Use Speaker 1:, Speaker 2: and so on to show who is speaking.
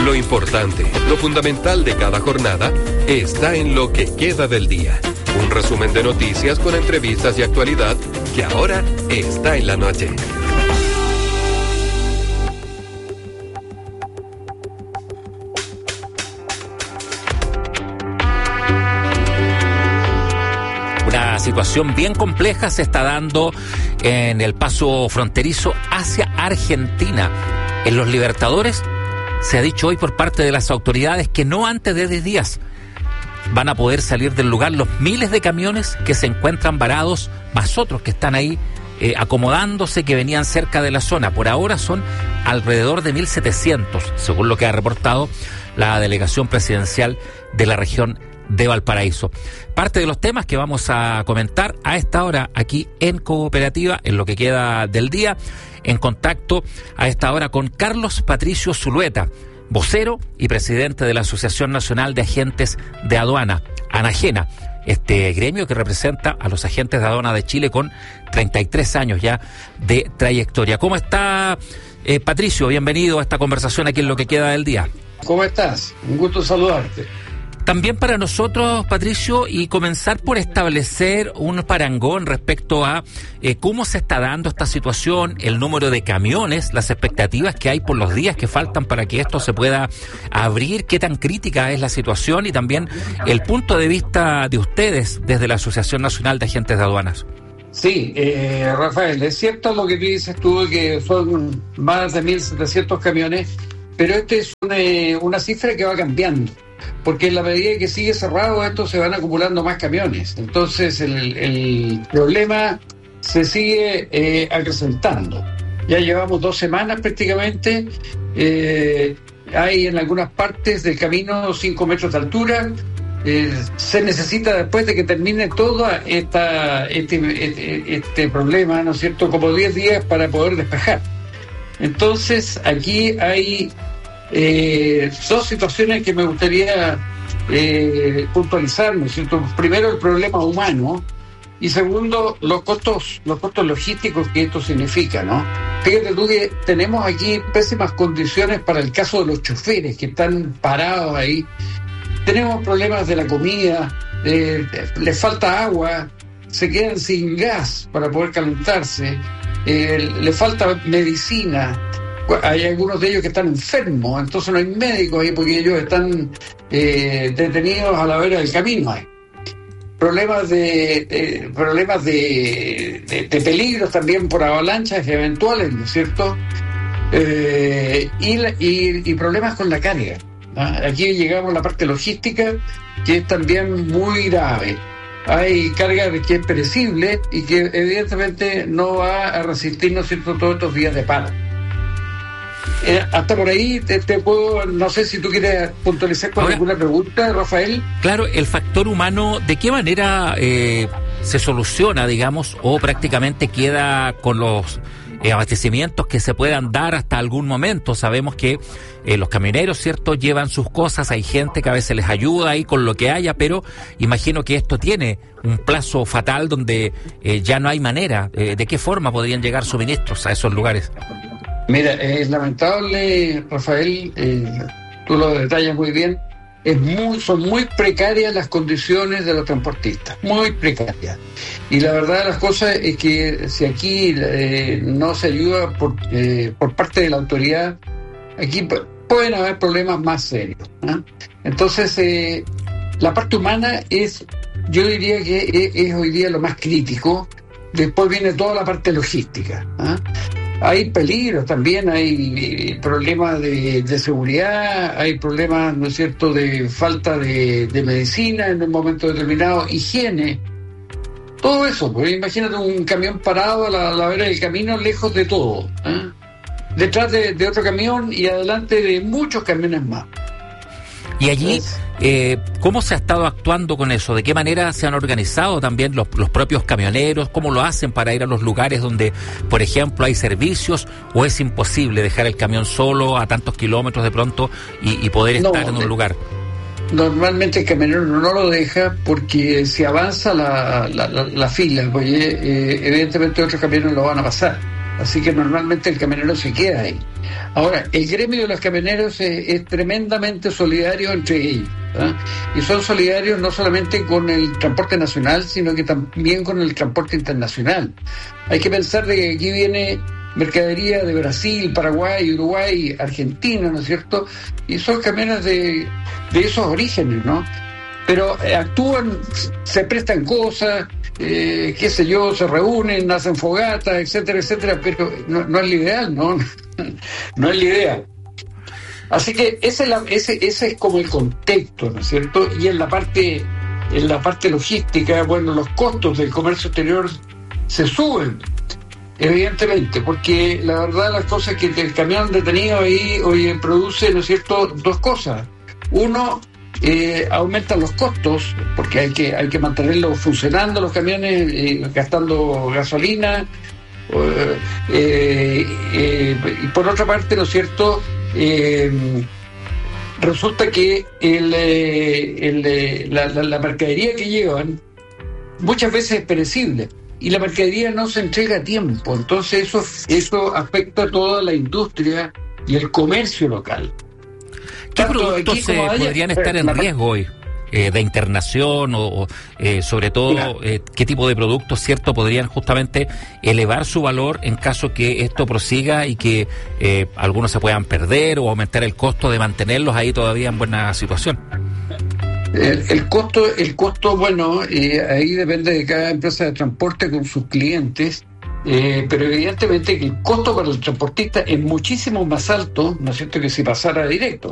Speaker 1: Lo importante, lo fundamental de cada jornada está en lo que queda del día. Un resumen de noticias con entrevistas y actualidad que ahora está en la noche.
Speaker 2: Una situación bien compleja se está dando en el paso fronterizo hacia Argentina. En los Libertadores se ha dicho hoy por parte de las autoridades que no antes de 10 días van a poder salir del lugar los miles de camiones que se encuentran varados, más otros que están ahí acomodándose, que venían cerca de la zona. Por ahora son alrededor de 1.700, según lo que ha reportado la delegación presidencial de la región de Valparaíso. Parte de los temas que vamos a comentar a esta hora aquí en Cooperativa, en lo que queda del día, en contacto a esta hora con Carlos Patricio Zulueta, vocero y presidente de la Asociación Nacional de Agentes de Aduana, ANAGENA, este gremio que representa a los agentes de aduana de Chile con 33 años ya de trayectoria. ¿Cómo está, Patricio? Bienvenido a esta conversación aquí en lo que queda del día.
Speaker 3: ¿Cómo estás? Un gusto saludarte.
Speaker 2: También para nosotros, Patricio, y comenzar por establecer un parangón respecto a cómo se está dando esta situación, el número de camiones, las expectativas que hay por los días que faltan para que esto se pueda abrir, qué tan crítica es la situación y también el punto de vista de ustedes desde la Asociación Nacional de Agentes de Aduanas.
Speaker 3: Sí, Rafael, es cierto lo que dices tú, que son más de 1.700 camiones, pero esta es una cifra que va cambiando. Porque en la medida que sigue cerrado esto se van acumulando más camiones. Entonces el problema se sigue acrecentando. Ya llevamos 2 semanas prácticamente. Hay en algunas partes del camino 5 metros de altura. Se necesita, después de que termine todo este problema, ¿no es cierto?, como 10 días para poder despejar. Entonces aquí hay 2 situaciones que me gustaría puntualizar, ¿no es cierto? Primero, el problema humano, y segundo, los costos logísticos que esto significa, ¿no? Fíjate tú que tenemos aquí pésimas condiciones para el caso de los choferes que están parados ahí. Tenemos problemas de la comida, les falta agua, se quedan sin gas para poder calentarse, les falta medicina. Hay algunos de ellos que están enfermos, entonces no hay médicos ahí porque ellos están detenidos a la vera del camino. Problemas de peligros también por avalanchas eventuales, ¿no es cierto? Y problemas con la carga. Aquí llegamos a la parte logística, que es también muy grave. Hay carga que es perecible y que evidentemente no va a resistir, ¿no es cierto?, todos estos días de paro. Hasta por ahí te puedo, no sé si tú quieres puntualizar con alguna pregunta, Rafael.
Speaker 2: Claro, el factor humano, ¿de qué manera se soluciona, digamos, o prácticamente queda con los abastecimientos que se puedan dar hasta algún momento? Sabemos que los camioneros, ¿cierto?, llevan sus cosas, hay gente que a veces les ayuda ahí con lo que haya, pero imagino que esto tiene un plazo fatal donde ya no hay manera. ¿De qué forma podrían llegar suministros a esos lugares?
Speaker 3: Mira, es lamentable, Rafael, tú lo detallas muy bien, son muy precarias las condiciones de los transportistas, muy precarias. Y la verdad de las cosas es que si aquí no se ayuda por parte de la autoridad, aquí pueden haber problemas más serios, ¿no? Entonces, la parte humana yo diría que es hoy día lo más crítico. Después viene toda la parte logística, ¿no? Hay peligros también, hay problemas de seguridad, hay problemas, ¿no es cierto?, de falta de medicina en un momento determinado, higiene, todo eso. Pues imagínate un camión parado a la vera del camino, lejos de todo, ¿eh? Detrás de otro camión y adelante de muchos camiones más.
Speaker 2: Y allí, ¿cómo se ha estado actuando con eso? ¿De qué manera se han organizado también los propios camioneros? ¿Cómo lo hacen para ir a los lugares donde, por ejemplo, hay servicios? ¿O es imposible dejar el camión solo a tantos kilómetros de pronto y poder estar en un lugar?
Speaker 3: Normalmente el camionero no lo deja porque si avanza la fila, pues evidentemente otros camiones lo van a pasar. así que normalmente el camionero se queda ahí. Ahora, el gremio de los camioneros es tremendamente solidario entre ellos, ¿eh? Y son solidarios no solamente con el transporte nacional, sino que también con el transporte internacional. Hay que pensar de que aquí viene mercadería de Brasil, Paraguay, Uruguay, Argentina, ¿no es cierto? Y son camiones de esos orígenes, ¿no? Pero actúan, se prestan cosas, qué sé yo, se reúnen, hacen fogatas, etcétera, etcétera, pero no es lo ideal, ¿no? No es la idea. Así que ese es como el contexto, ¿no es cierto? Y en la parte logística, bueno, los costos del comercio exterior se suben, evidentemente, porque la verdad las cosas que el camión detenido ahí hoy produce, ¿no es cierto?, dos cosas. Uno, aumentan los costos, porque hay que mantenerlos funcionando los camiones, gastando gasolina, y por otra parte, ¿no es cierto?, resulta que la mercadería que llevan muchas veces es perecible y la mercadería no se entrega a tiempo, entonces eso afecta a toda la industria y el comercio local.
Speaker 2: ¿Qué productos podrían estar en riesgo hoy de internación o sobre todo qué tipo de productos, cierto, podrían justamente elevar su valor en caso que esto prosiga y que algunos se puedan perder o aumentar el costo de mantenerlos ahí todavía en buena situación?
Speaker 3: El costo, bueno, ahí depende de cada empresa de transporte con sus clientes. Pero evidentemente que el costo para el transportista es muchísimo más alto, ¿no es cierto?, que si pasara directo.